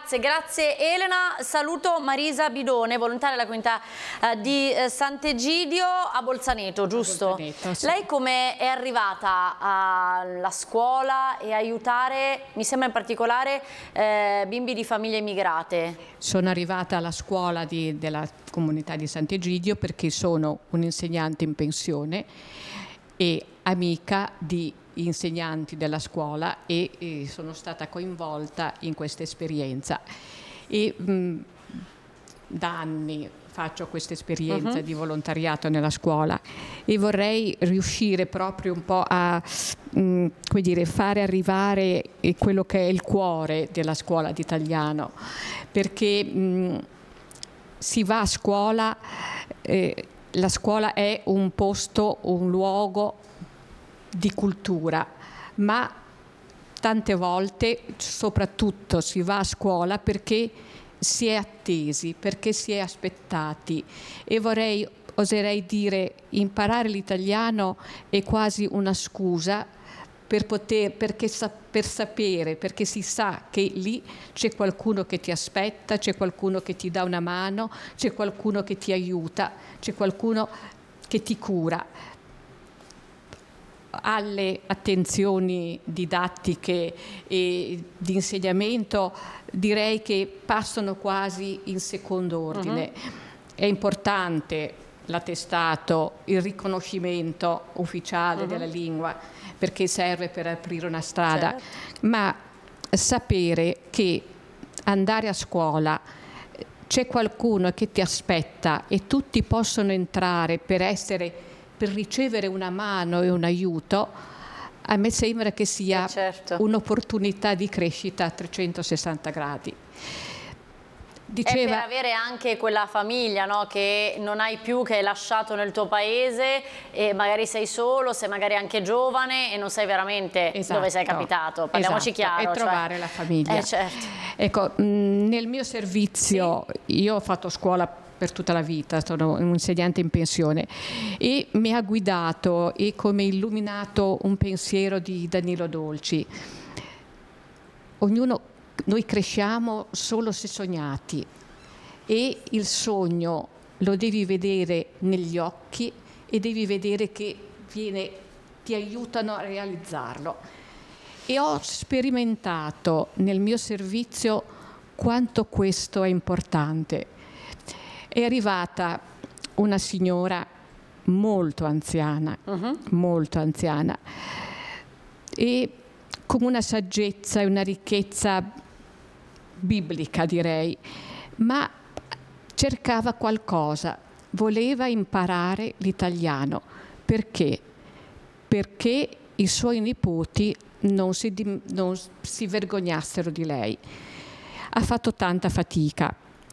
grazie Elena. Saluto Marisa Bidone, volontaria della comunità di Sant'Egidio a Bolzaneto, giusto? Bolzaneto, sì. Lei come è arrivata alla scuola e aiutare, mi sembra in particolare, bimbi di famiglie immigrate? Sono arrivata alla scuola della comunità di Sant'Egidio perché sono un'insegnante in pensione e amica di insegnanti della scuola e sono stata coinvolta in questa esperienza e da anni faccio questa esperienza di volontariato nella scuola e vorrei riuscire proprio un po' a come dire, fare arrivare quello che è il cuore della scuola di italiano, perché si va a scuola, la scuola è un posto, un luogo di cultura, ma tante volte soprattutto si va a scuola perché si è attesi, perché si è aspettati e oserei dire, imparare l'italiano è quasi una scusa per sapere, perché si sa che lì c'è qualcuno che ti aspetta, c'è qualcuno che ti dà una mano, c'è qualcuno che ti aiuta, c'è qualcuno che ti cura. Alle attenzioni didattiche e di insegnamento direi che passano quasi in secondo ordine. È importante l'attestato, il riconoscimento ufficiale della lingua perché serve per aprire una strada, ma sapere che andare a scuola c'è qualcuno che ti aspetta e tutti possono entrare per ricevere una mano e un aiuto, a me sembra che sia un'opportunità di crescita a 360 gradi. È per avere anche quella famiglia, no? Che non hai più, che hai lasciato nel tuo paese e magari sei solo, sei magari anche giovane e non sai veramente dove sei capitato. Parliamoci chiaro. E trovare la famiglia. Certo. Ecco, nel mio servizio io ho fatto scuola per tutta la vita, sono un insegnante in pensione e mi ha guidato e come illuminato un pensiero di Danilo Dolci. Noi cresciamo solo se sognati e il sogno lo devi vedere negli occhi e devi vedere che ti aiutano a realizzarlo. E ho sperimentato nel mio servizio quanto questo è importante. È arrivata una signora molto anziana e con una saggezza e una ricchezza biblica direi, ma cercava qualcosa, voleva imparare l'italiano. Perché? Perché i suoi nipoti non si vergognassero di lei. Ha fatto tanta fatica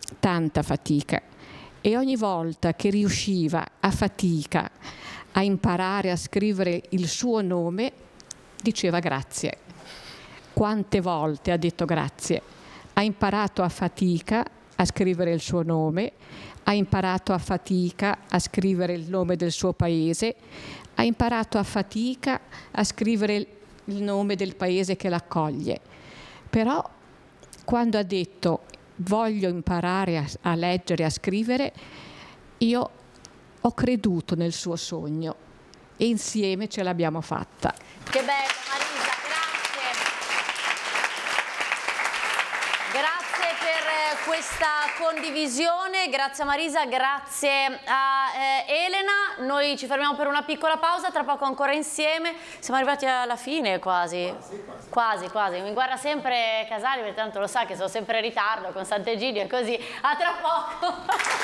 e ogni volta che riusciva a fatica a imparare a scrivere il suo nome diceva grazie. Quante volte ha detto grazie? Ha imparato a fatica a scrivere il suo nome, ha imparato a fatica a scrivere il nome del suo paese, ha imparato a fatica a scrivere il nome del paese che l'accoglie. Però quando ha detto voglio imparare a leggere e a scrivere, io ho creduto nel suo sogno e insieme ce l'abbiamo fatta. Che bello Marisa, grazie per questa condivisione, grazie a Marisa, grazie a Elena. Noi ci fermiamo per una piccola pausa, tra poco ancora insieme. Siamo arrivati alla fine quasi. Quasi. Mi guarda sempre Casali perché tanto lo sa che sono sempre in ritardo con Sant'Egidio e così. A tra poco.